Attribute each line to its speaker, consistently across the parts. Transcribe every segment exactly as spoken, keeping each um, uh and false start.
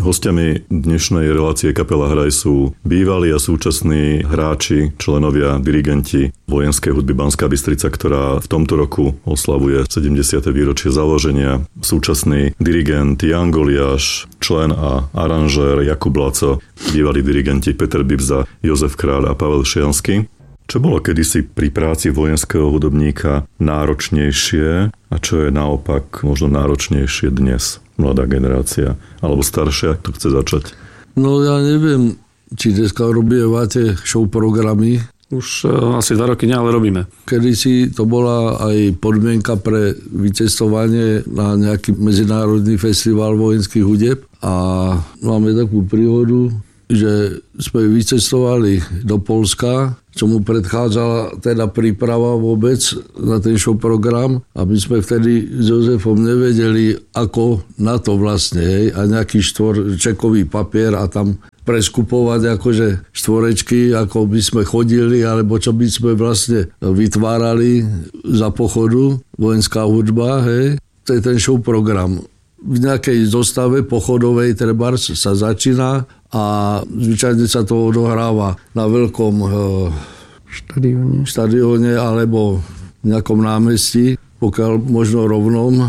Speaker 1: Hostiami dnešnej relácie Kapela Hraj sú bývalí a súčasní hráči, členovia, dirigenti Vojenskej hudby Banská Bystrica, ktorá v tomto roku oslavuje sedemdesiate výročie založenia. Súčasný dirigent Jan Goliáš, člen a aranžér Jakub Laco, bývalí dirigenti Peter Bibza, Jozef Kráľ a Pavel Šiansky. Čo bolo kedysi pri práci vojenského hudobníka náročnejšie a čo je naopak možno náročnejšie dnes, mladá generácia, alebo staršia, kto chce začať?
Speaker 2: No ja neviem, či dneska robívate show programy.
Speaker 3: Už uh, asi dva roky nie, ale robíme.
Speaker 2: Kedysi to bola aj podmienka pre vycestovanie na nejaký medzinárodný festival vojenských hudeb a máme takú príhodu, že sme vycestovali do Poľska, čomu predchádzala teda príprava vôbec na ten show program a my sme vtedy s Jozefom nevedeli, ako na to vlastne, hej, a nejaký štvorčekový papier a tam preskupovať akože štvorečky, ako by sme chodili, alebo čo by sme vlastne vytvárali za pochodu, vojenská hudba, hej. To je ten show program. V nejakej zostave pochodovej trebárs sa začína a zvyčajne sa to odohráva na veľkom e,
Speaker 4: štadióne.
Speaker 2: štadióne alebo v nejakom námestí, pokiaľ možno rovnom.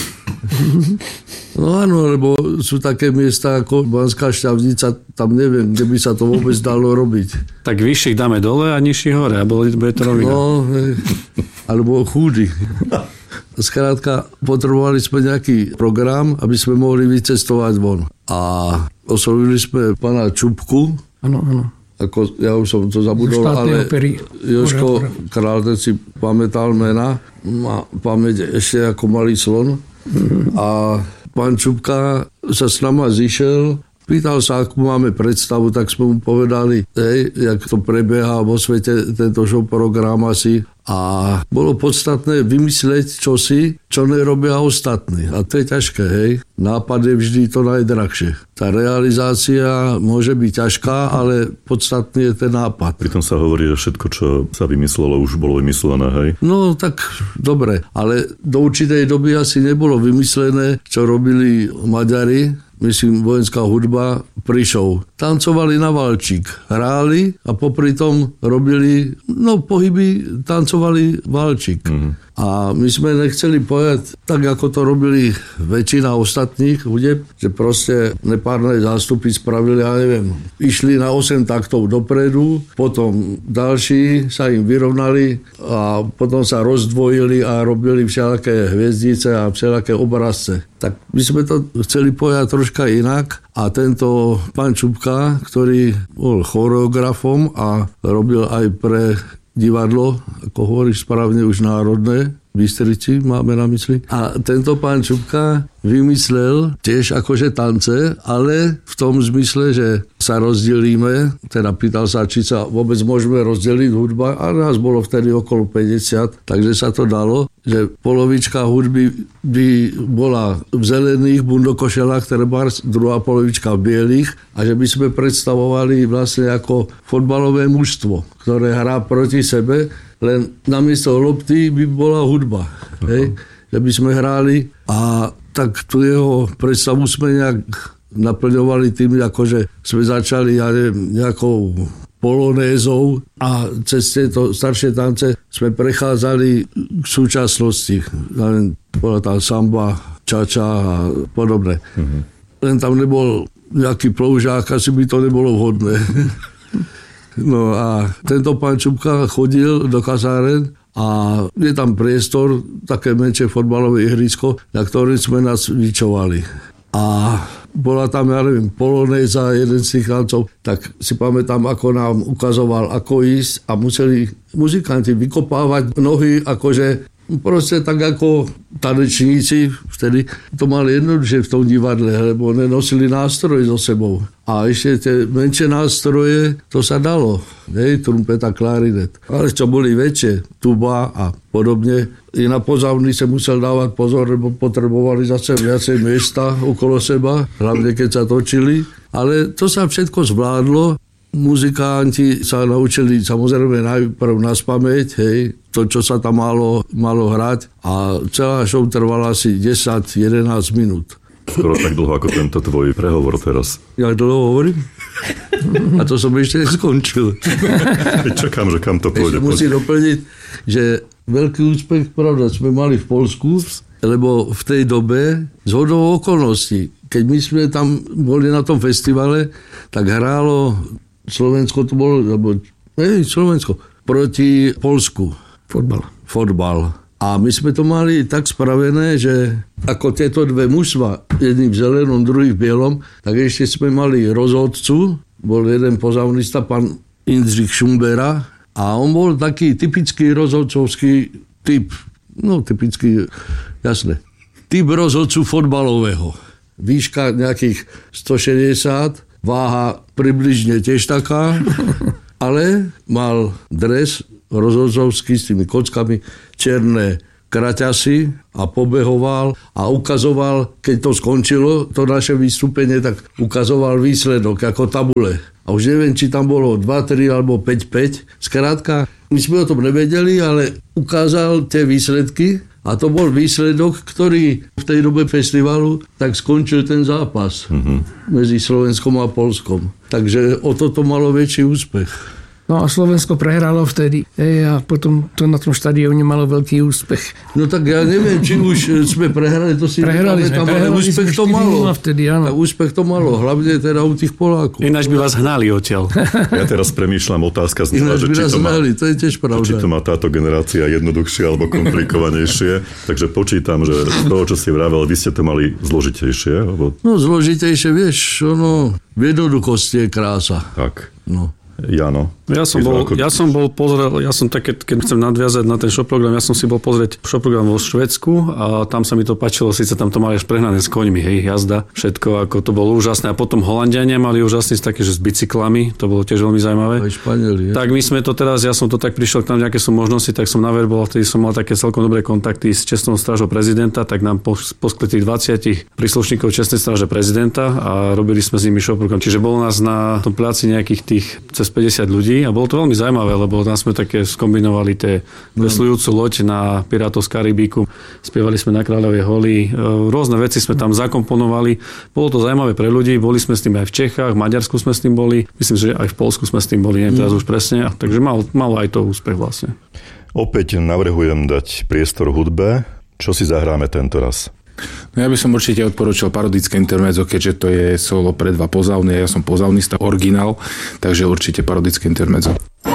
Speaker 2: No áno, lebo sú také miesta ako Banská Štiavnica, tam neviem, kde by sa to vôbec dalo robiť.
Speaker 3: Tak vyšších dáme dole a nižších hore a bude to rovina.
Speaker 2: No, alebo chúdy. Skrátka, potrebovali sme nejaký program, aby sme mohli vycestovať von. A oslovili sme pána Čupku.
Speaker 4: Áno, áno.
Speaker 2: Ako, ja už som to zabudol, ale
Speaker 4: opery.
Speaker 2: Jožko Král, ten si pamätal mena, má pamäť ešte ako malý slon. Mm. A pán Čupka sa s nama zišiel, pýtal sa, akú máme predstavu, tak sme mu povedali, hej, jak to prebieha vo svete, tento show program asi. A bolo podstatné vymysleť čosi, čo nerobia ostatní. A to je ťažké, hej. Nápad je vždy to najdrahšie. Tá realizácia môže byť ťažká, ale podstatný je ten nápad.
Speaker 1: Pritom sa hovorí, že všetko, čo sa vymyslelo, už bolo vymyslené, hej? No
Speaker 2: tak dobre, ale do určitej doby asi nebolo vymyslené, čo robili Maďari, myslím, vojenská hudba, prišov. Tancovali na valčík, hráli a popri tom robili, no pohyby, tancovali valčík. Mm. A my sme nechceli povedať, tak ako to robili väčšina ostatných hudeb, že proste nepárne zástupy spravili, ja neviem, išli na osem taktov dopredu, potom ďalší sa im vyrovnali a potom sa rozdvojili a robili všelijaké hviezdice a všelijaké obrazce. Tak my sme to chceli povedať troška inak a tento pán Čupka, ktorý bol choreografom a robil aj pre divadlo, ako hovoríš správne, už národné, v Bystrici máme na mysli. A tento pán Čupka vymyslel tiež akože tance, ale v tom zmysle, že sa rozdelíme, teda pýtal sa, či sa vôbec môžeme rozdeliť hudba, a nás bolo vtedy okolo päťdesiat, takže sa to dalo, že polovička hudby by bola v zelených bundokošelách, trebárs, druhá polovička v bielých a že by sme predstavovali vlastne ako fotbalové mužstvo, ktoré hrá proti sebe, len namiesto lopty by bola hudba. Hej? Že by sme hráli a tak tu jeho predstavu sme nejak naplňovali tým, akože sme začali ja neviem, nejakou polonézou a cez tieto staršie tance sme prechádzali k súčasnosti. Bola tam samba, čača a podobne. Uh-huh. Len tam nebol nejaký ploužák, asi by to nebolo vhodné. No a tento pán Čupka chodil do kasáren a je tam priestor, také menšie fotbalové ihrisko, na ktorým sme nás vyčovali. A bola tam, ja neviem, polonéza, jeden z tých tancov, tak si pamätám, ako nám ukazoval, ako ísť a museli muzikanti vykopávať nohy, akože proste tak ako tanečníci vtedy to mali jednoduchšie v tom divadle, lebo nenosili nástroje so sebou. A ešte tie menšie nástroje, to sa dalo. Hej, trumpeta, klarinet. Ale čo boli väčšie, tuba a podobne. I na pozavný sa musel dávať pozor, lebo potrebovali zase viacej miesta okolo seba, hlavne keď sa točili. Ale to sa všetko zvládlo. Muzikanti sa naučili samozrejme najprv naspamäť, hej, to, čo sa tam malo, malo hrať a celá show trvala asi desať jedenásť minút.
Speaker 1: Skoro tak dlho ako tento tvoj prehovor teraz.
Speaker 2: Ja dlho hovorím? A to som ešte neskončil.
Speaker 1: Čakám, že kam to pôjde.
Speaker 2: Musím doplniť, že veľký úspech, pravda, sme mali v Poľsku, lebo v tej dobe z hodou okolností, keď my sme tam boli na tom festivale, tak hrálo Slovensko, to bolo, alebo, ne, Slovensko, proti Poľsku.
Speaker 4: Fotbal.
Speaker 2: Fotbal. A my sme to mali tak spravené, že ako tieto dve mužstva, jedný v zelenom, druhý v bielom, tak ešte sme mali rozhodcu, bol jeden pozavnista, pán Indřich Šumbera, a on bol taký typický rozhodcovský typ, no typický, jasné, typ rozhodcu fotbalového. Výška nejakých sto šesťdesiat, váha približne tiež taká, ale mal dres rozhodcovský s tými kockami, černé kraťasy a pobehoval a ukazoval, keď to skončilo, to naše vystúpenie, tak ukazoval výsledok ako tabule. A už neviem, či tam bolo dva tri alebo päť päť. Skrátka, my sme o tom nevedeli, ale ukázal tie výsledky a to bol výsledok, ktorý v tej dobe festivalu tak skončil ten zápas mm-hmm. medzi Slovenskom a Poľskom. Takže o toto malo väčší úspech.
Speaker 4: No a Slovensko prehralo vtedy e, a potom to na tom štadióne malo veľký úspech.
Speaker 2: No tak ja neviem, či už sme prehrali, to si
Speaker 4: prehrali
Speaker 2: nepamätám, ale úspech to malo.
Speaker 4: Vtedy, áno.
Speaker 2: Tak úspech to malo, hlavne teda u tých Polákov.
Speaker 3: Ináč by vás hnali odtiaľ.
Speaker 1: Ja teraz premýšľam, otázka znamená, že či to, má,
Speaker 2: hnali, to je tiež pravda.
Speaker 1: či to má táto generácia jednoduchšie alebo komplikovanejšie. Takže počítam, že z toho, čo ste vravel, vy ste to mali zložitejšie. Alebo...
Speaker 2: No zložitejšie, vieš, ono, v jednoduchosti je krása.
Speaker 1: Tak.
Speaker 2: No.
Speaker 1: Jano.
Speaker 3: Ja som bol, ja som bol pozrel, ja som také, keď chcem nadviazať na ten showprogram, ja som si bol pozrieť showprogram vo Švédsku a tam sa mi to páčilo, síce tam to mali až prehnané s koňmi, hej, jazda, všetko, ako to bolo úžasné. A potom Holandiania mali úžasný také, že s bicyklami, to bolo tiež veľmi zaujímavé.
Speaker 2: Aj Španieli,
Speaker 3: tak my sme to teraz, ja som to tak prišiel, tam nejaké sú možnosti, tak som naverbol, vtedy som mal také celkom dobré kontakty s čestnou strážou prezidenta, tak nám poskytli tých dvadsať príslušníkov čestnej stráže prezidenta a robili sme s nimi showprogram. Čiže bolo nás na tom pláci nejakých tých cez päťdesiat ľudí a bolo to veľmi zaujímavé, lebo tam sme také skombinovali tie veslujúcu loď na Pirátov z Karibíku, spievali sme na Kráľovej holi, rôzne veci sme tam zakomponovali. Bolo to zaujímavé pre ľudí, boli sme s tým aj v Čechách, v Maďarsku sme s tým boli, myslím, že aj v Poľsku sme s tým boli, neviem teraz už presne, takže malo, malo aj to úspech vlastne.
Speaker 1: Opäť navrhujem dať priestor hudbe. Čo si zahráme tento raz?
Speaker 5: No ja by som určite odporúčal parodické intermezzo, keďže to je solo pre dva pozavné, ja som pozavnista, originál, takže určite parodické intermezzo.